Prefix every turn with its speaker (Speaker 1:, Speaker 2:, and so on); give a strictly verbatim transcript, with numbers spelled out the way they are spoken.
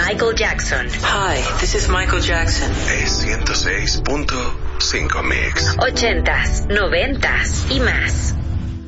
Speaker 1: Michael Jackson.
Speaker 2: Hi, this is Michael Jackson.
Speaker 3: Es ciento seis punto cinco Mix.
Speaker 1: Ochentas, noventas y más.